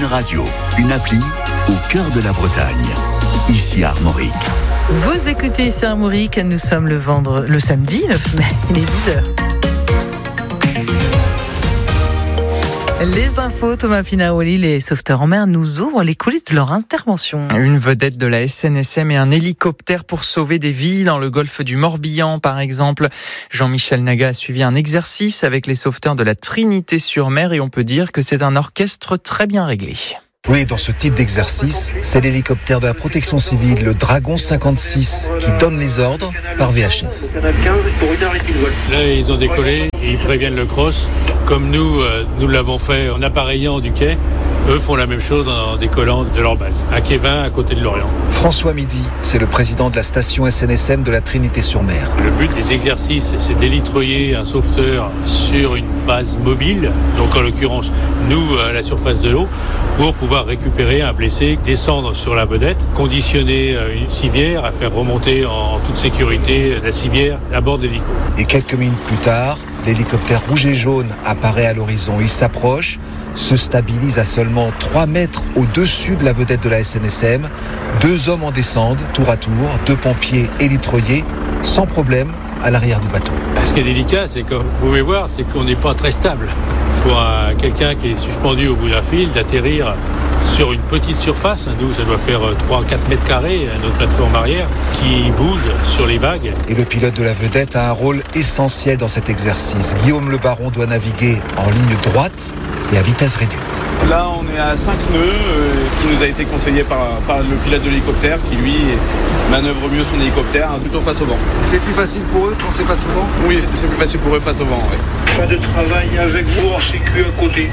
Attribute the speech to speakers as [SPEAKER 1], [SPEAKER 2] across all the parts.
[SPEAKER 1] Radio, une appli au cœur de la Bretagne, ici à Armorique.
[SPEAKER 2] Vous écoutez ici à Armorique, nous sommes le samedi 9 mai, il est 10h. Les infos, Thomas Pinaoli, les sauveteurs en mer nous ouvrent les coulisses de leur intervention.
[SPEAKER 3] Une vedette de la SNSM et un hélicoptère pour sauver des vies dans le golfe du Morbihan, par exemple. Jean-Michel Naga a suivi un exercice avec les sauveteurs de la Trinité-sur-Mer et on peut dire que c'est un orchestre très bien réglé.
[SPEAKER 4] Oui, dans ce type d'exercice, c'est l'hélicoptère de la protection civile, le Dragon 56, qui donne les ordres par VHF.
[SPEAKER 5] Là, ils ont décollé et ils préviennent le cross. Comme nous l'avons fait en appareillant du quai, eux font la même chose en décollant de leur base, à quai 20, à côté de Lorient.
[SPEAKER 4] François Midi, c'est le président de la station SNSM de la Trinité-sur-Mer.
[SPEAKER 5] Le but des exercices, c'est d'élitreiller un sauveteur sur une base mobile, donc en l'occurrence, nous, à la surface de l'eau, pour pouvoir récupérer un blessé, descendre sur la vedette, conditionner une civière à faire remonter en toute sécurité la civière à bord de l'hélico.
[SPEAKER 4] Et quelques minutes plus tard, l'hélicoptère rouge et jaune apparaît à l'horizon. Il s'approche, se stabilise à seulement 3 mètres au-dessus de la vedette de la SNSM. 2 hommes en descendent, tour à tour, 2 pompiers élitreillés, sans problème, à l'arrière du bateau.
[SPEAKER 5] Ce qui est délicat, c'est comme vous pouvez voir, c'est qu'on n'est pas très stable. Pour quelqu'un qui est suspendu au bout d'un fil, d'atterrir sur une petite surface, nous ça doit faire 3-4 mètres carrés, notre plateforme arrière, qui bouge sur les vagues.
[SPEAKER 4] Et le pilote de la vedette a un rôle essentiel dans cet exercice. Guillaume Le Baron doit naviguer en ligne droite et à vitesse réduite.
[SPEAKER 6] Là on est à 5 nœuds, ce qui nous a été conseillé par le pilote de l'hélicoptère qui lui manœuvre mieux son hélicoptère plutôt face au vent.
[SPEAKER 4] C'est plus facile pour eux quand c'est face au vent ?
[SPEAKER 6] Oui, c'est plus facile pour eux face au vent, oui.
[SPEAKER 7] Pas de travail avec vous en sécu à côté.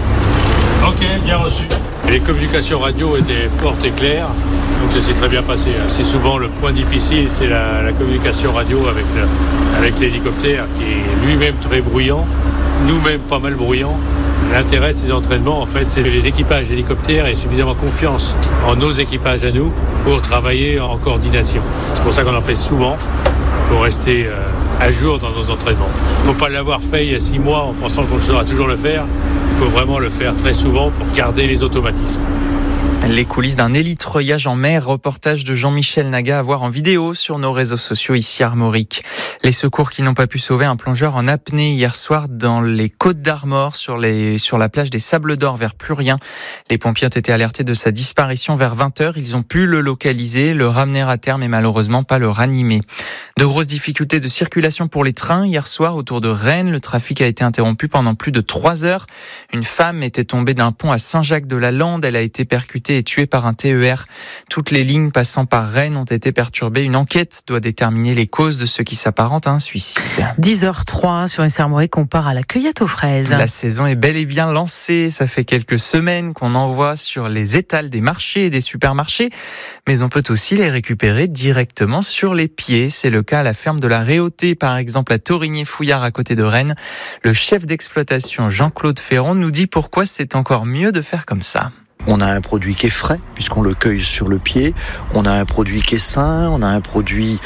[SPEAKER 5] Ok, bien reçu. Les communications radio étaient fortes et claires, donc ça s'est très bien passé. C'est souvent le point difficile, c'est la communication radio avec l'hélicoptère qui est lui-même très bruyant, nous-mêmes pas mal bruyants. L'intérêt de ces entraînements, en fait, c'est que les équipages d'hélicoptères aient suffisamment confiance en nos équipages à nous pour travailler en coordination. C'est pour ça qu'on en fait souvent. Il faut rester à jour dans nos entraînements. Il ne faut pas l'avoir fait il y a 6 mois en pensant qu'on saura toujours le faire. Il faut vraiment le faire très souvent pour garder les automatismes.
[SPEAKER 3] Les coulisses d'un élitreillage en mer, reportage de Jean-Michel Naga à voir en vidéo sur nos réseaux sociaux ici à Armorique. Les secours qui n'ont pas pu sauver un plongeur en apnée hier soir dans les Côtes d'Armor sur la plage des Sables d'Or vers Plurien. Les pompiers ont été alertés de sa disparition vers 20h. Ils ont pu le localiser, le ramener à terre mais malheureusement pas le ranimer. De grosses difficultés de circulation pour les trains hier soir autour de Rennes. Le trafic a été interrompu pendant plus de 3 heures. Une femme était tombée d'un pont à Saint-Jacques-de-la-Lande. Elle a été percutée et tuée par un TER. Toutes les lignes passant par Rennes ont été perturbées. Une enquête doit déterminer les causes de ce qui s'apparente à un suicide.
[SPEAKER 2] 10h03 sur SR Armorique, on part à la cueillette aux fraises.
[SPEAKER 3] La saison est bel et bien lancée. Ça fait quelques semaines qu'on envoie sur les étals des marchés et des supermarchés. Mais on peut aussi les récupérer directement sur les pieds. C'est le cas à la ferme de la Réauté, par exemple à Torigné-Fouillard à côté de Rennes. Le chef d'exploitation Jean-Claude Ferron nous dit pourquoi c'est encore mieux de faire comme ça.
[SPEAKER 8] On a un produit qui est frais, puisqu'on le cueille sur le pied. On a un produit qui est sain. On a un produit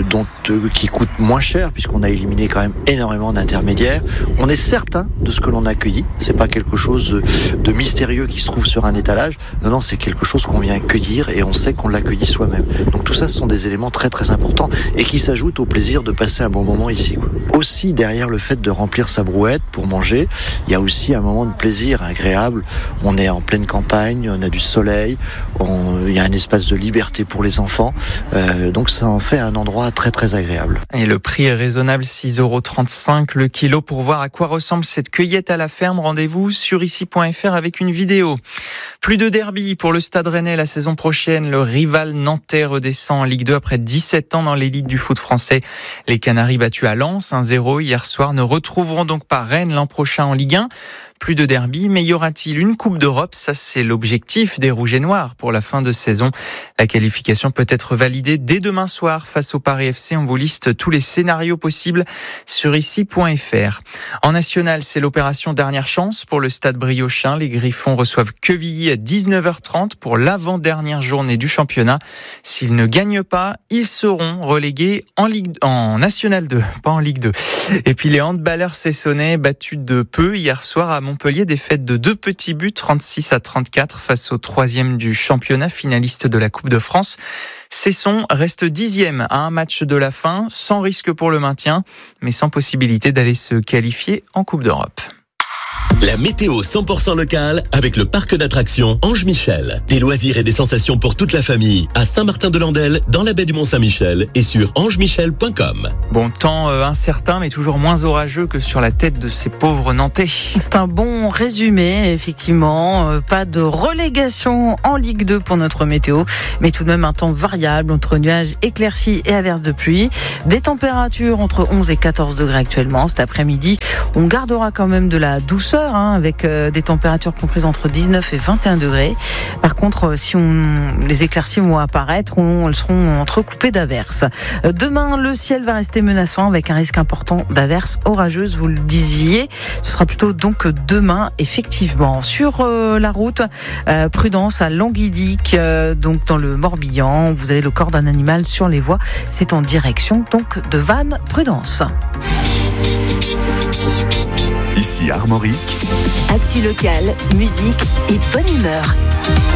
[SPEAKER 8] qui coûte moins cher, puisqu'on a éliminé quand même énormément d'intermédiaires. On est certain de ce que l'on a cueilli. C'est pas quelque chose de mystérieux qui se trouve sur un étalage. Non, c'est quelque chose qu'on vient cueillir et on sait qu'on l'a cueilli soi-même. Donc tout ça, ce sont des éléments très très importants et qui s'ajoutent au plaisir de passer un bon moment ici. Aussi, derrière le fait de remplir sa brouette pour manger, il y a aussi un moment de plaisir agréable. On est en pleine campagne, on a du soleil, il y a un espace de liberté pour les enfants, donc ça en fait un endroit très très agréable.
[SPEAKER 3] Et le prix est raisonnable, 6,35 € le kilo. Pour voir à quoi ressemble cette cueillette à la ferme, rendez-vous sur ici.fr avec une vidéo. Plus de derby pour le Stade Rennais la saison prochaine. Le rival nantais redescend en Ligue 2 après 17 ans dans l'élite du foot français. Les Canaries battus à Lens 1-0 hier soir ne retrouveront donc pas Rennes l'an prochain en Ligue 1. Plus de derby, mais y aura-t-il une Coupe d'Europe ? Ça, c'est l'objectif des Rouges et Noirs pour la fin de saison. La qualification peut être validée dès demain soir face au Paris FC. On vous liste tous les scénarios possibles sur ici.fr. En national, c'est l'opération dernière chance pour le Stade Briochin. Les Griffons reçoivent Quevilly à 19h30 pour l'avant-dernière journée du championnat. S'ils ne gagnent pas, ils seront relégués en National 2, pas en Ligue 2. Et puis les handballeurs cessonnais battus de peu hier soir à Montpellier, défaite de 2 petits buts, 36-34 face au 3e du championnat, finaliste de la Coupe de France. Cesson reste 10e à un match de la fin, sans risque pour le maintien, mais sans possibilité d'aller se qualifier en Coupe d'Europe.
[SPEAKER 9] La météo 100% locale avec le parc d'attractions Ange Michel. Des loisirs et des sensations pour toute la famille à Saint-Martin-de-Landelle, dans la baie du Mont-Saint-Michel et sur angemichel.com.
[SPEAKER 3] Bon, temps incertain mais toujours moins orageux que sur la tête de ces pauvres Nantais.
[SPEAKER 2] C'est un bon résumé, effectivement. Pas de relégation en Ligue 2 pour notre météo, mais tout de même un temps variable entre nuages éclaircis et averses de pluie. Des températures entre 11 et 14 degrés actuellement. Cet après-midi, on gardera quand même de la douceur, avec des températures comprises entre 19 et 21 degrés. Par contre, si les éclaircies vont apparaître, elles seront entrecoupées d'averses. Demain, le ciel va rester menaçant avec un risque important d'averses orageuses, vous le disiez. Ce sera plutôt donc demain, effectivement. Sur la route, prudence à Languidic, donc dans le Morbihan. Vous avez le corps d'un animal sur les voies. C'est en direction donc de Vannes. Prudence.
[SPEAKER 1] Ici Armorique.
[SPEAKER 10] Actu local, musique et bonne humeur.